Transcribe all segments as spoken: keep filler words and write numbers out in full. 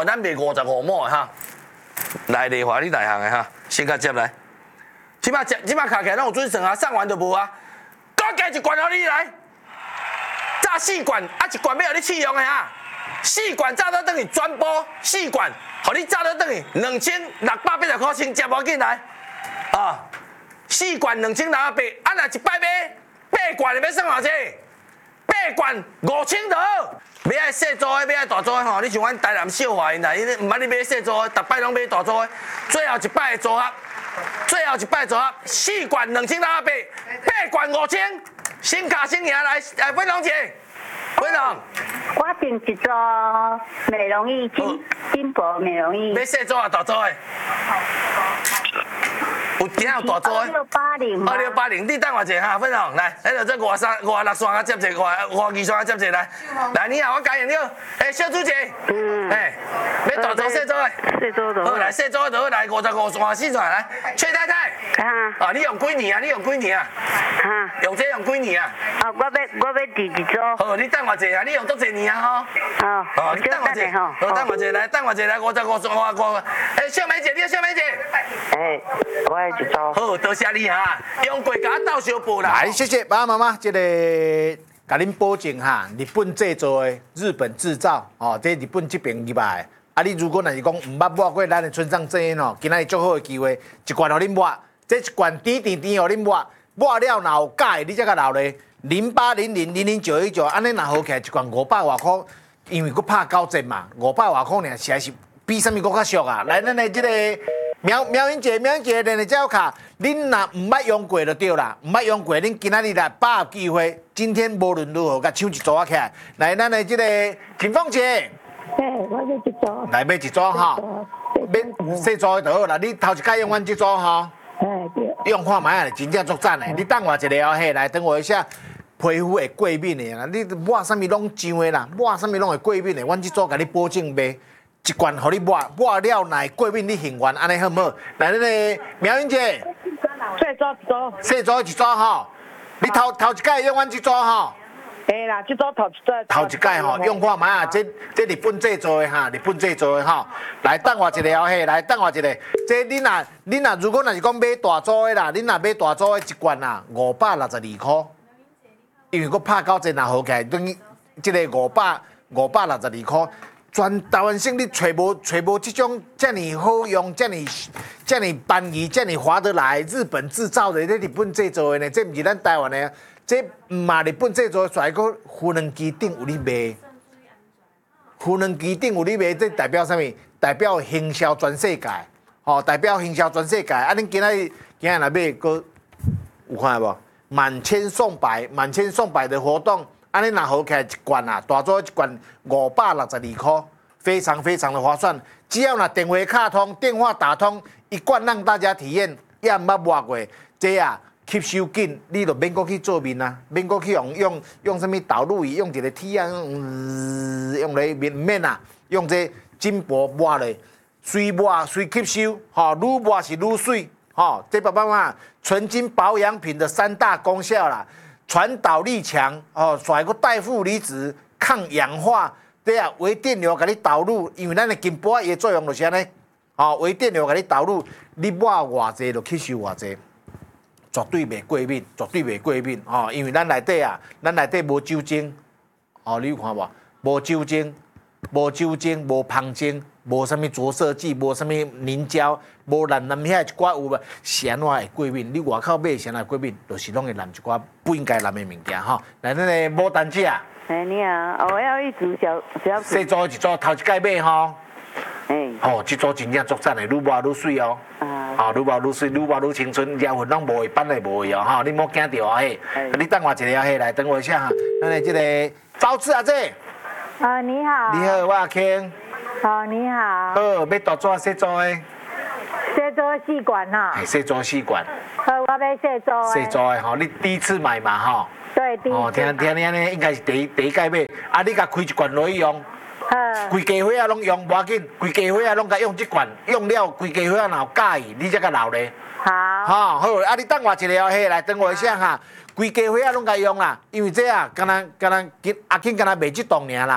亩，咱卖五十五亩哈。来丽华，你内行的哈，先甲接来。即摆即摆卡起来拢有准算啊，送完就无啊。搁加一罐互你来，炸四罐，啊一罐要互你试用的哈。四罐炸到等于全部四罐，互你炸到等于两千六百八十块钱，接无紧来。啊，四罐两千六百八，啊若一摆买八罐，要算偌济？八罐五千多。要爱细组的，要爱大组的吼，你像阮台南小华因啦，因毋捌你买细组的，逐摆拢买大组的。最后一摆的组合，最后一摆组合，四罐两千六百八，八罐五千，先卡先赢来，来粉龙姐，粉龙。 我订一组美容仪，金金箔美容仪。 要细组啊，大组的？有今有大组的。二六八零。 二六八零，你等我者哈，粉龙来，迄个这五三五六线啊接者，五五二线啊接者来。来，你好，我加赢了。诶，小朱姐。嗯。诶，要大组细组的。 细组的。 好，来细组的就好来，五十五线四线来。崔太太。 啊。 啊，你用几年啊？你用几年啊？ 啊。 用这用几年啊？ 啊，我要我要第一组。 好，你等我者啊，你用多少年啊？吼。 哦。 哦，你等我者。好，等我者来，等我者来，五十五线五五。诶，小美姐，你小美姐。 诶，我要一组。 好，多谢你哈，用过甲斗相报啦。 来，谢谢爸爸妈妈，这个甲恁保证哈，日本制作的，日本制造哦，这日本这边入来。啊，你如果若是讲唔捌摸过咱的村上正哦，今仔日足好的机会，一罐互恁摸，这一罐甜甜甜互恁摸，摸了若有假的，你才甲留咧。零八零零零零九一九，安尼若好起来，一罐五百外块，因为佫拍九折嘛，五百外块尔，实在是比啥物佫较俗啊。来，咱的这个。苗苗英姐，苗英姐练的这卡，恁若唔捌用过就对啦，唔捌用过，恁今仔日来把握机会，今天无论如何，甲抢一组啊起来。来，咱的这个秦凤姐， 嘿，我要一组。 来买一组哈，买细组的就好啦。你头一届用阮这组哈， 哎对。 用看卖啊，真正足赞的。你等我一下哦，嘿，来等我一下，皮肤会过敏的啦。你抹啥物拢上的啦，抹啥物拢会过敏的。阮这组甲你保证卖。一罐互你抹，抹了乃过敏你行完，安尼好唔好？来，恁个苗英姐， 细组一组， 细组一组吼，你头头一届用阮这组吼， 嘿啦，这组头一组， 头一届吼用看卖啊，这这日本制作的哈，日本制作的吼，来等我一个哦嘿，来等我一个，这恁若恁若如果若是讲买大组的啦，恁若买大组的一罐啊，五百六十二块，因为佫拍九折若好起来，等于这个五百五百六十二块。全台湾省你找无找无这种这么好用、这么这么便宜、这么划得来，日本制造的，这日本制造的呢？这不是咱台湾的，这唔嘛日本制造的，再个无人机顶有咧卖，无人机顶有咧卖，这代表啥物？代表行销全世界，吼、哦，代表行销全世界。啊，恁今仔今仔来买个有看无？满千送百，满千送百的活动。安尼若好起来一罐啊，大组一罐五百六十二块，非常非常的划算。只要若电话卡通、电话打通，一罐让大家体验，也毋捌摸过，这啊吸收紧，你就免过去做面啊，免过去用用用什么导入仪，用一个铁啊，用用来面面啊，用这金箔抹咧，水抹水吸收，吼、哦，愈抹是愈水，吼、哦，这爸爸妈妈纯金保养品的三大功效啦。传导力强哦，甩个带负离子、抗氧化，对啊，微电流给你导入，因为咱的金箔的作用就是安尼，哦，微电流给你导入，你抹偌济就吸收偌济，绝对袂过敏，绝对袂过敏哦，因为咱内底啊，咱内底无酒精，哦，你有看无？无酒精，无酒精，无芳精，无啥物着色剂，无啥物凝胶。无染染遐一寡有无？是安怎会过敏？你外口买啥会过敏？就是拢会染一寡不应该染的物件吼。来，咱个牡丹姐啊， 哎你好，我要一组小小。 细组一组，头一届买吼。 哎。 哦，这组真正足赞的，愈抹愈水哦。啊。哦，愈抹愈水，愈抹愈青春，妖魂拢无会，班的无会哦。吼，你莫惊着啊嘿。你等我一下嘿，来等我一下哈。咱的这个招致阿姐。 啊，你好。 你好，我阿卿。 好，你好。 好，要大组细组的。 细组四罐哈， 细组四罐。 好，我要细组的。 细组的吼，你第一次买嘛吼？ 对，第一次。 哦，听听你安尼应该是第一第一届买，啊，你甲开一罐落去用，规家伙啊拢用，无要紧，规家伙啊拢甲用这罐，用了规家伙啊若有介意，你才甲留咧。 好。 好，好，啊，你等我一下哦，嘿，来等我一下哈，规家伙啊拢甲用啦，因为这啊，敢若敢若阿庆敢若卖这栋尔啦。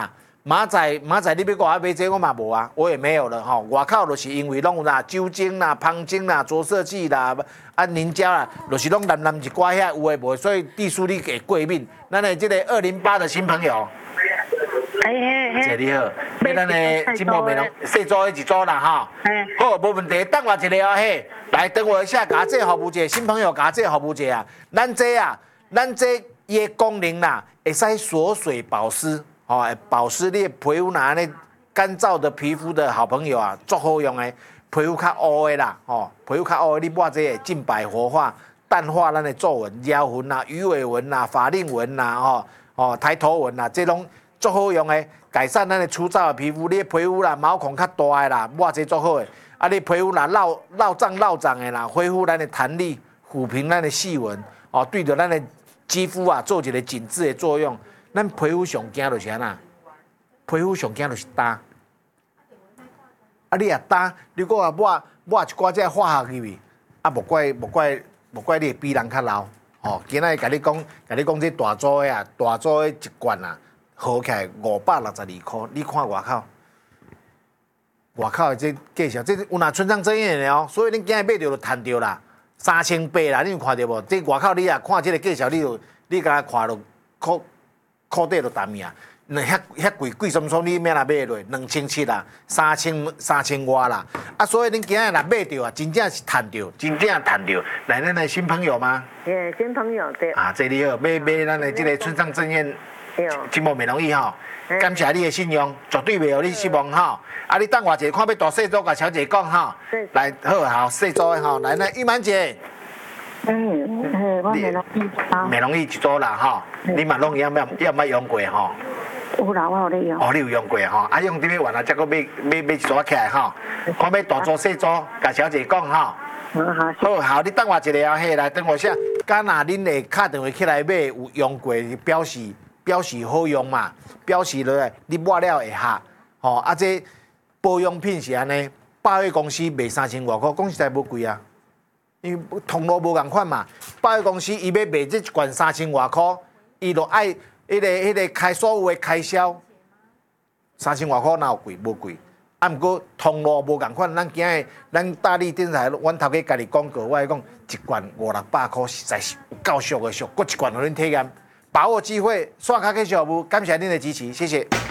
马仔马仔，你要我买这我嘛无啊，我也没有了哈。外口就是因为拢有啦，酒精啦、芳精啦、着色剂啦、啊凝胶啦，就是拢蓝蓝一寡遐有诶无，所以地书你给过敏。咱的这个二零八的新朋友， 哎哎谢你好，要咱的金茂美容细组的一组啦哈。好，无问题，等我一个啊嘿，来等我一下，甲这服务者新朋友甲这服务者啊，咱这啊，咱这伊的功能啦，会使锁水保湿。哦，保湿你的皮肤拿那干燥的皮肤的好朋友啊，足好用的，皮肤较乌的啦，哦，皮肤较乌的，你抹这个净白活化、淡化咱的皱纹、腰纹啦、鱼尾纹啦、法令纹啦，哦哦抬头纹啦，这拢足好用的，改善咱的粗糙的皮肤，你的皮肤啦毛孔较大的啦，抹这足好的，啊你皮肤啦落落胀落胀的啦，恢复咱的弹力，抚平咱的细纹，哦对着咱的肌肤啊做一个紧致的作用。咱皮肤上惊就是安那，皮肤上惊就是干。啊，你啊干，你果啊抹抹一寡这化学入去，啊，无怪无怪无怪你会比人较老。吼、哦，今仔日甲你讲，甲你讲这大组的啊，大组的一罐啊，合起来五百六十二块。你看外口，外口的这介绍，这有哪村上真验的哦，所以恁今日买着就赚着啦，三千八啦，你有看到无？这外口你啊看这个介绍，你就你甲看着可。裤底就淡命，那遐遐贵贵什么说你免来买落，两千七啦，三千三千外啦，啊，所以恁今日来买着啊，真正是赚着，真正赚着。来，咱的新朋友吗？ 耶，新朋友对。 啊，这里好，买买咱的这个村上正彦，金茂美容仪吼，感谢你的信用，绝对袂互你失望吼。啊，你等我一下，看要大细组甲小姐讲吼。来，好好细组的吼，来，那玉满姐。 嗯，嗯，我美容仪啊， 美容仪一组啦吼，你嘛拢要要要捌用过吼？ 有啦，我有咧用。 哦，你有用过吼？啊，用伫要完啊，再搁买买买一组起来吼。看要大组细组，甲小姐讲吼。 好好，好，你等我一下啊，嘿，来等我下。敢若恁会敲电话起来买有用过，表示表示好用嘛，表示落来你抹了会合。吼，啊，这保养品是安尼，百货公司卖三千外块，讲实在无贵啊。因为通路无共款嘛，百货公司伊要卖这一罐三千外块，伊就爱迄个迄个开所有的开销，三千外块哪有贵？无贵。啊，毋过通路无共款，咱今日咱大力电视台，阮头家家己广告，我来讲一罐五六百块，实在是有够俗的俗，搁一罐互恁体验，把握机会，刷卡继续服务，感谢恁的支持，谢谢。